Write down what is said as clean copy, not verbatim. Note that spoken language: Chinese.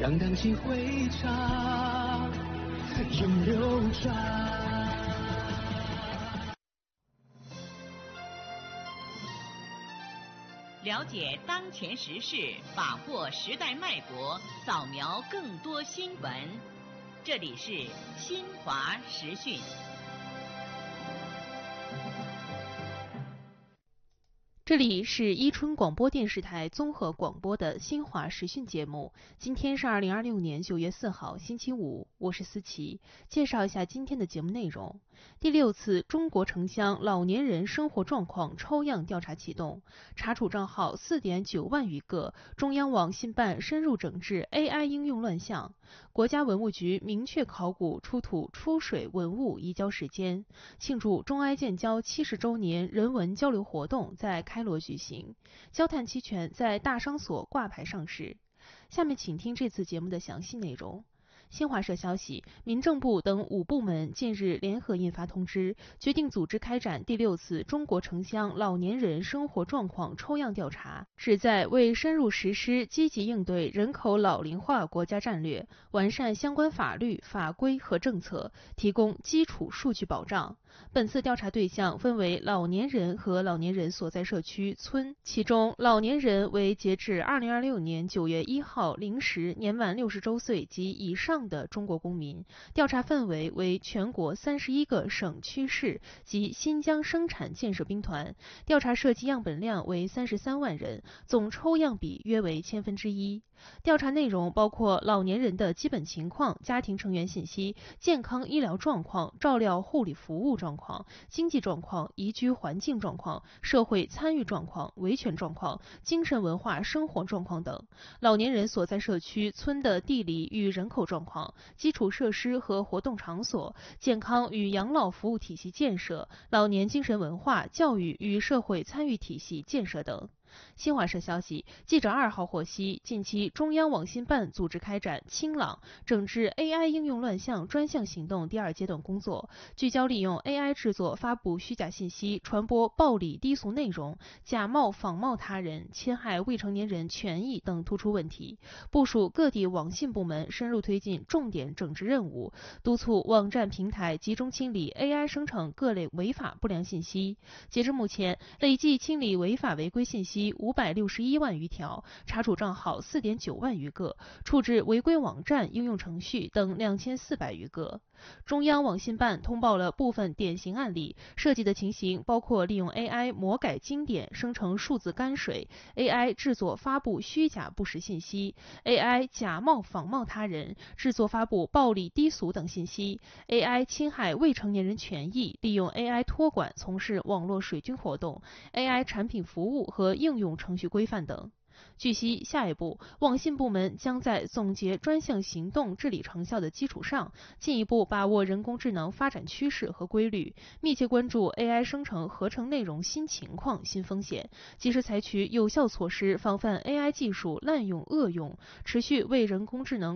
让荡气回肠永流转。 了解当前时事，把握时代脉搏，扫描更多新闻。这里是新华时讯。 这里是伊春广播电视台综合广播的新华时讯节目。今天是2026年9月4号，星期五，我是思琪。介绍一下今天的节目内容。第6次中国城乡老年人生活状况抽样调查启动，查处账号4.9万余个，中央网信办深入整治 AI 应用乱象。国家文物局明确考古出土出水文物移交时间。庆祝中埃建交70周年人文交流活动在开罗举行，焦炭期权在大商所挂牌上市。下面请听这次节目的详细内容。新华社消息，民政部等5部门近日联合印发通知，决定组织开展第6次中国城乡老年人生活状况抽样调查，旨在为深入实施积极应对人口老龄化国家战略，完善相关法律法规和政策，提供基础数据保障。本次调查对象分为老年人和老年人所在社区村，其中老年人为截至2026年9月1号0时年满60周岁及以上的中国公民，调查范围为全国31个省区市及新疆生产建设兵团，调查涉及样本量为33万人，总抽样比约为1/1000。调查内容包括老年人的基本情况、家庭成员信息、健康医疗状况、照料护理服务状况、经济状况、宜居环境状况、社会参与状况、维权状况、精神文化生活状况等。老年人所在社区村的地理与人口状况、基础设施和活动场所、健康与养老服务体系建设、老年精神文化、教育与社会参与体系建设等。新华社消息，记者2号获悉，近期中央网信办组织开展清朗整治 AI 应用乱象专项行动第2阶段工作，聚焦利用 AI 制作发布虚假信息、传播暴力低俗内容、假冒仿冒他人、侵害未成年人权益等突出问题，部署各地网信部门深入推进重点整治任务，督促网站平台集中清理 AI 生成各类违法不良信息。截至目前，累计清理违法违规信息561万余条，查处账号4.9万余个，处置违规网站、应用程序等2400余个。中央网信办通报了部分典型案例，涉及的情形包括利用 AI 魔改经典生成数字泔水、AI 制作发布虚假不实信息、AI 假冒仿冒他人制作发布暴力低俗等信息、AI 侵害未成年人权益，利用 AI 托管从事网络水军活动、AI 产品服务和应用程序规范等。据悉，下一步网信部门将在总结专项行动治理成效的基础上，进一步把握人工智能发展趋势和规律，密切关注 AI 生成合成内容新情况、新风险，及时采取有效措施，防范 AI 技术滥用恶用，持续为人工智能